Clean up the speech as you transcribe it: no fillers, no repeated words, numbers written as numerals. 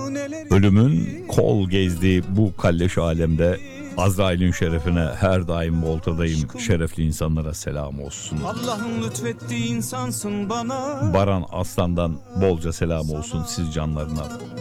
Ölümün kol gezdiği bu kalleş alemde Azrail'in şerefine her daim voltadayım. Şerefli insanlara selam olsun. Allah'ın lütfettiği insansın bana. Baran Aslan'dan bolca selam olsun siz canlarına.